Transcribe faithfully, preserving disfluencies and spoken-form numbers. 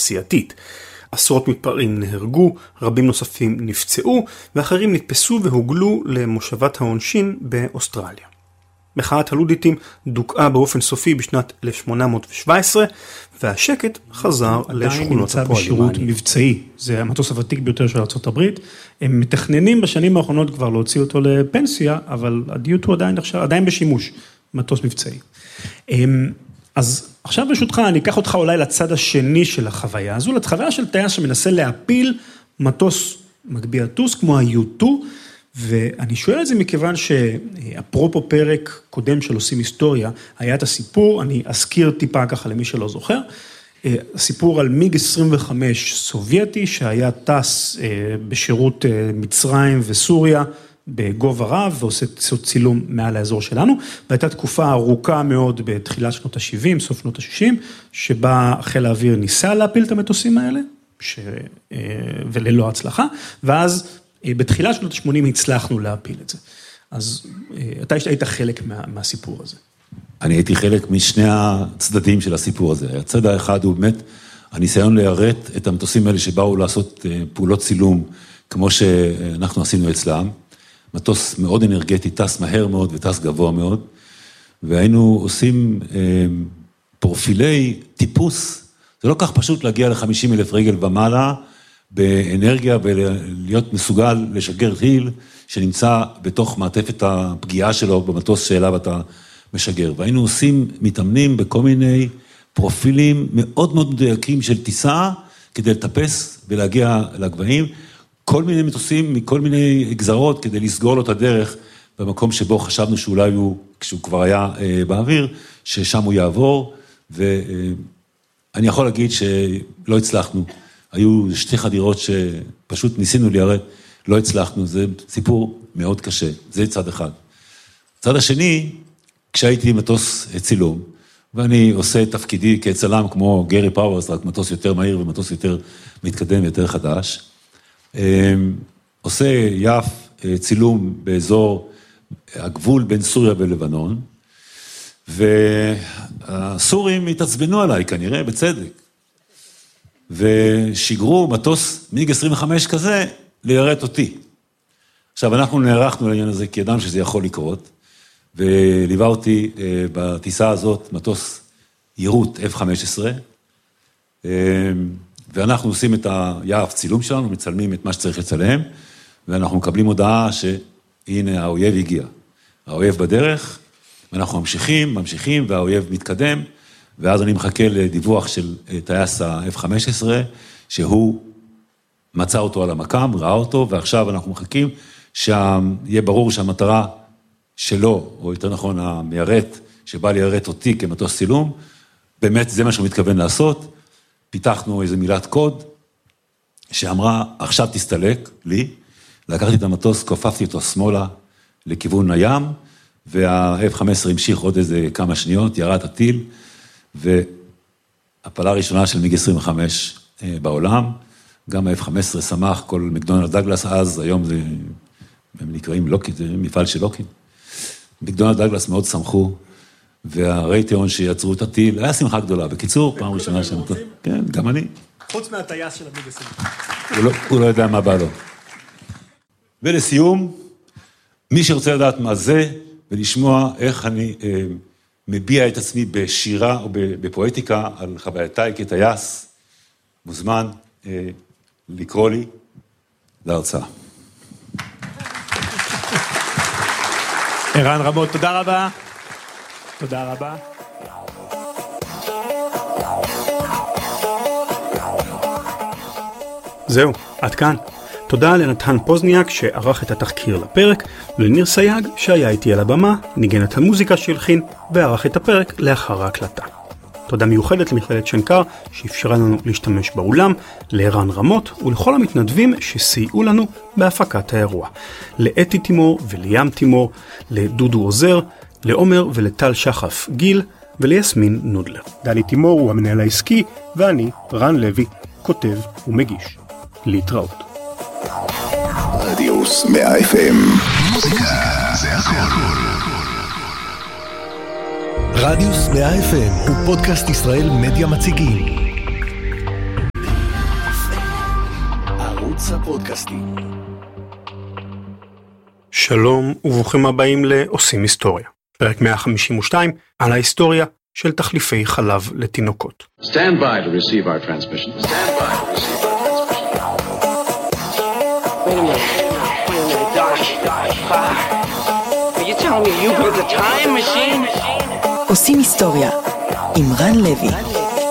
תעשייתית. עשרות מתפרעים נהרגו, רבים נוספים נפצעו, ואחרים נתפסו והוגלו למושבת העונשין באוסטרליה. מחאת הלודיטים דוכאה באופן סופי בשנת אלף שמונה מאות שבע עשרה, והשקט חזר לשכונות הפועלים. עדיין נמצא בשירות מבצעי, זה המטוס הוותיק ביותר של ארצות הברית, הם מתכננים בשנים האחרונות כבר להוציא אותו לפנסיה, אבל הדיוט הוא עדיין, עדיין בשימוש, מטוס מבצעי. אז עכשיו ברשותך, אני אקח אותך אולי לצד השני של החוויה הזו, לחוויה של טייס שמנסה להפיל מטוס מגביה טוס כמו ה-יו טו, ואני שואל את זה מכיוון שאפרופו פרק קודם של עושים היסטוריה, היה את הסיפור, אני אזכיר טיפה ככה למי שלא זוכר, הסיפור על מיג עשרים וחמש סובייטי, שהיה טס בשירות מצרים וסוריה, בגובה רב, ועושה צילום מעל האזור שלנו, והייתה תקופה ארוכה מאוד בתחילת שנות ה-שבעים, סוף שנות ה-שישים, שבה חיל האוויר ניסה להפיל את המטוסים האלה, ש... וללא הצלחה, ואז בתחילת שנות ה-שמונים הצלחנו להפיל את זה. אז אתה היית חלק מה... מהסיפור הזה. אני הייתי חלק משני הצדדים של הסיפור הזה. הצד האחד הוא באמת הניסיון להירט את המטוסים האלה שבאו לעשות פעולות צילום, כמו שאנחנו עשינו אצלם. מטוס מאוד אנרגטי, טס מהר מאוד וטס גבוה מאוד, והיינו עושים פרופילי טיפוס, זה לא כך פשוט להגיע ל-חמישים אלף רגל ומעלה, באנרגיה ולהיות מסוגל לשגר טיל, שנמצא בתוך מעטפת הפגיעה שלו במטוס שאליו אתה משגר, והיינו עושים מתאמנים בכל מיני פרופילים מאוד מאוד מדויקים של טיסה, כדי לטפס ולהגיע לגבהים, כל מיני מטוסים מכל מיני גזרות, כדי לסגור לו את הדרך במקום שבו חשבנו שאולי הוא, כשהוא כבר היה אה, באוויר, ששם הוא יעבור, ואני יכול להגיד שלא הצלחנו, היו שתי חדירות שפשוט ניסינו להירט, לא הצלחנו, זה סיפור מאוד קשה, זה צד אחד. צד השני, כשהייתי מטוס צילום, ואני עושה תפקידי כצלם כמו גרי פאוורס, רק מטוס יותר מהיר ומטוס יותר מתקדם, יותר חדש, עושה יף צילום באזור הגבול בין סוריה ולבנון, והסורים התעצבנו עליי כנראה בצדק, ושיגרו מטוס מיג עשרים וחמש כזה ליירט אותי. עכשיו אנחנו נערכנו לעניין הזה כי ידענו שזה יכול לקרות, וליווה אותי בטיסה הזאת מטוס יירוט אף חמש עשרה, ואנחנו עושים את היעף צילום שלנו, מצלמים את מה שצריך לצלם, ואנחנו מקבלים הודעה שהנה האויב הגיע. האויב בדרך, ואנחנו ממשיכים, ממשיכים, והאויב מתקדם, ואז אני מחכה לדיווח של טייס ה-אף חמש עשרה, שהוא מצא אותו על המקם, ראה אותו, ועכשיו אנחנו מחכים שיהיה ברור שהמטרה שלו, או יותר נכון המיירט, שבא ליירט אותי כמטוס צילום, באמת זה מה שהוא מתכוון לעשות, פיתחנו איזו מילת קוד, שאמרה, עכשיו תסתלק לי, לקחתי את המטוס, כופפתי אותו שמאלה, לכיוון הים, וה-אף חמש עשרה המשיך עוד איזה כמה שניות, ירד את הטיל, והפעלה הראשונה של מיג עשרים וחמש בעולם, גם ה-אף חמש עשרה שמח, כל מקדונלד דגלס אז, היום זה, הם נקראים לוקיד, זה מפעל של לוקיד. מקדונלד דגלס מאוד שמחו, והרייטיון שיצרו את הטיל, היה שמחה גדולה. בקיצור, פעם ראשונה שם אותו. כן, גם אני. חוץ מהטייס של המיג עשרים. הוא לא יודע מה בא לו. ולסיום, מי שרוצה לדעת מה זה, ולשמוע איך אני מביע את עצמי בשירה או בפואטיקה על חווייתיי כטייס, מוזמן לקרוא לי להרצאה. ערן רמות, תודה רבה. תודה רבה. זהו, עד כאן. תודה לנתן פוזניאק שערך את התחקיר לפרק, ולניר סייג שהיה איתי על הבמה, ניגן את המוזיקה שהלחין וערך את הפרק לאחר ההקלטה. תודה מיוחדת למכללת שנקר שאפשרה לנו להשתמש באולם, לערן רמות ולכל המתנדבים שסייעו לנו בהפקת האירוע. לאתי תימור וליאם תימור, לדודו עוזר, לעומר ולטל שחף גיל וליסמין נודלר. דני תימור הוא המנהל העסקי ואני, רן לוי, כותב ומגיש. להתראות. רדיוס מאה אף אם. מוזיקה זה הכל. רדיוס מאה אף אם הוא פודקאסט ישראל מדיה מציגים. ערוץ הפודקאסטים. שלום וברוכים הבאים לעושים היסטוריה. פרק מאה חמישים ושתיים על ההיסטוריה של תחליפי חלב לתינוקות. Stand by to receive our transmission. Stand by to receive our transmission. Wait a minute. Wait a minute, Doc. Are you telling me you built a time machine? עושים היסטוריה עם רן לוי.